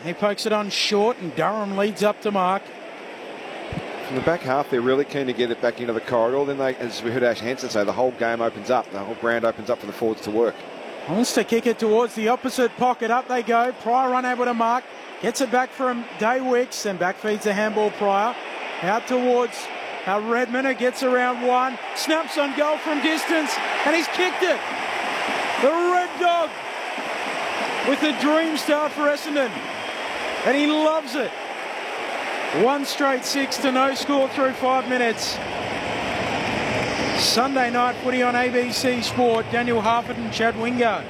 He pokes it on short, and Durham leads up to mark. From the back half, they're really keen to get it back into the corridor. Then, as we heard Ash Hansen say, the whole game opens up. The whole ground opens up for the forwards to work. Wants to kick it towards the opposite pocket. Up they go. Pryor unable to mark. Gets it back from Day Wicks, and back feeds the handball Pryor. Out towards Redmond, who gets around one. Snaps on goal from distance, and he's kicked it. The Red Dog with a dream start for Essendon, and he loves it. One straight 6 to no score through 5 minutes. Sunday night footy on ABC Sport. Daniel Harford and Chad Wingard.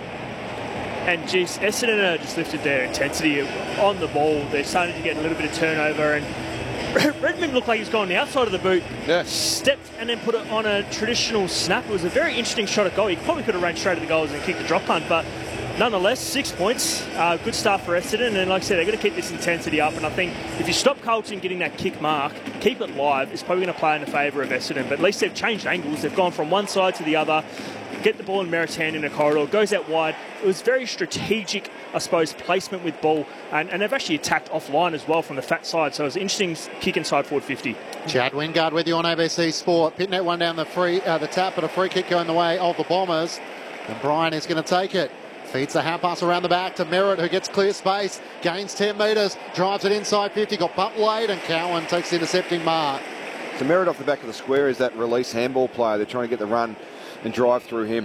And geez, Essendon just lifted their intensity on the ball. They're starting to get a little bit of turnover, and Redmond looked like he's gone the outside of the boot. Yeah. Stepped and then put it on a traditional snap. It was a very interesting shot at goal. He probably could have run straight to the goals and kicked the drop punt, but nonetheless, 6 points. Good start for Essendon, and like I said, they're going to keep this intensity up, and I think if you stop Carlton getting that kick mark, keep it live, it's probably going to play in the favour of Essendon. But at least they've changed angles. They've gone from one side to the other, get the ball in Merritt's hand in a corridor, goes out wide. It was very strategic, I suppose, placement with ball, and they've actually attacked offline as well from the fat side, so it was an interesting kick inside forward 50. Chad Wingard with you on ABC Sport. Pitnet one down the tap, but a free kick going the way of the Bombers, and Bryan is going to take it. Feeds the hand pass around the back to Merritt, who gets clear space, gains 10 metres, drives it inside 50, got bumped late, and Cowan takes the intercepting mark. So Merritt off the back of the square is that release handball player. They're trying to get the run and drive through him.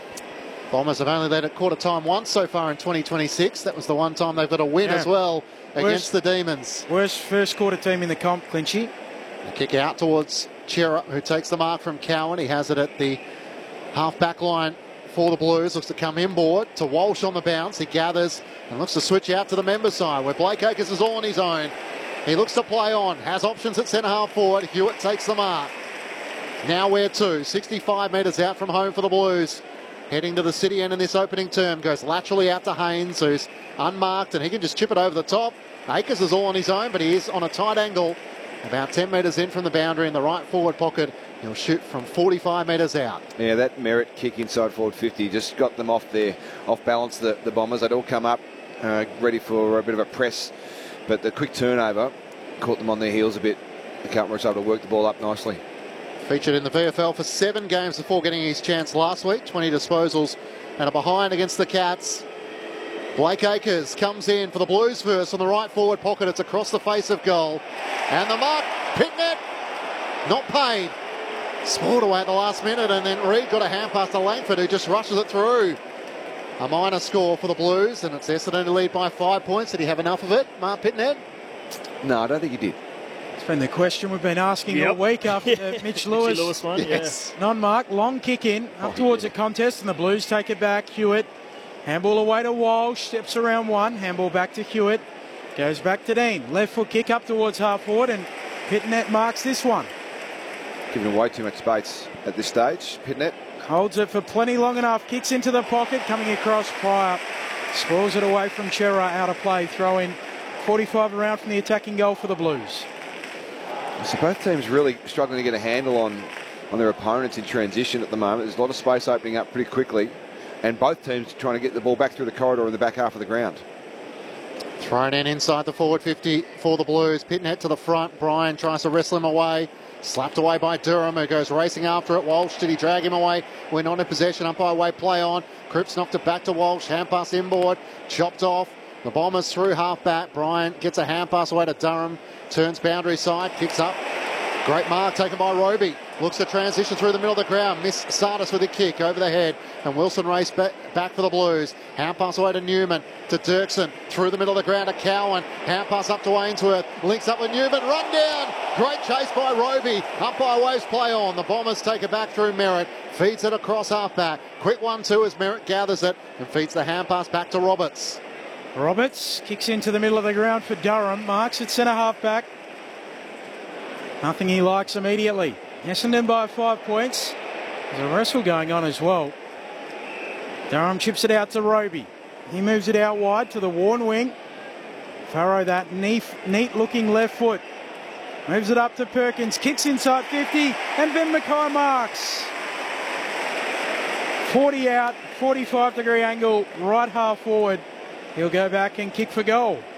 Bombers have only led at quarter time once so far in 2026. That was the one time they've got a win as well against the Demons. Worst first quarter team in the comp, Clinchy. A kick out towards Chera, who takes the mark from Cowan. He has it at the half-back line for the Blues. Looks to come inboard to Walsh on the bounce. He gathers and looks to switch out to the member side, where Blake Acres is all on his own. He looks to play on, has options at centre-half forward. Hewitt takes the mark. Now where to? 65 metres out from home for the Blues. Heading to the city end in this opening term. Goes laterally out to Haynes, who's unmarked, and he can just chip it over the top. Acres is all on his own, but he is on a tight angle. About 10 metres in from the boundary in the right forward pocket. He'll shoot from 45 metres out. Yeah, that Merritt kick inside forward 50 just got them off there, off balance, the Bombers. They'd all come up ready for a bit of a press, but the quick turnover caught them on their heels a bit. The Carlton were able to work the ball up nicely. Featured in the VFL for 7 games before getting his chance last week. 20 disposals and a behind against the Cats. Blake Acres comes in for the Blues first on the right forward pocket. It's across the face of goal. And the mark, Pitnet, not paid. Spoiled away at the last minute, and then Reid got a hand pass to Langford, who just rushes it through. A minor score for the Blues, and it's Essendon to lead by 5 points. Did he have enough of it, Mark Pitnet? No, I don't think he did. It's been the question we've been asking all week after the Mitch Lewis one. Yes. non-mark. Long kick in, up towards the contest, and the Blues take it back. Hewitt, handball away to Walsh, steps around one, handball back to Hewitt, goes back to Dean. Left foot kick up towards half forward, and Pitnet marks this one. Giving away too much space at this stage. Pitnet Holds it for plenty long enough, kicks into the pocket, coming across Pryor. Spoils it away from Chera, out of play. Throw in 45 around from the attacking goal for the Blues. So both teams really struggling to get a handle on their opponents in transition at the moment. There's a lot of space opening up pretty quickly, and both teams trying to get the ball back through the corridor in the back half of the ground. Thrown in inside the forward 50 for the Blues. Pitnet to the front. Bryan tries to wrestle him away. Slapped away by Durham, who goes racing after it. Walsh, did he drag him away? We're not in possession. Umpire way play on. Cripps knocked it back to Walsh. Hand pass inboard. Chopped off. The Bombers through half back. Bryan gets a hand pass away to Durham. Turns boundary side. Kicks up. Great mark taken by Roby. Looks to transition through the middle of the ground. Miss Sardis with a kick over the head. And Wilson raced back for the Blues. Hand pass away to Newman. To Dirksen. Through the middle of the ground to Cowan. Hand pass up to Ainsworth. Links up with Newman. Run down. Great chase by Roby. Umpire waves play on. The Bombers take it back through Merritt. Feeds it across half back. Quick 1-2 as Merritt gathers it. And feeds the hand pass back to Roberts. Roberts kicks into the middle of the ground for Durham. Marks at centre half back. Nothing he likes immediately. Essendon by 5 points. There's a wrestle going on as well. Durham chips it out to Roby. He moves it out wide to the Warren wing. Farrow that neat looking left foot. Moves it up to Perkins. Kicks inside 50. And Ben Mackay marks. 40 out. 45 degree angle. Right half forward. He'll go back and kick for goal.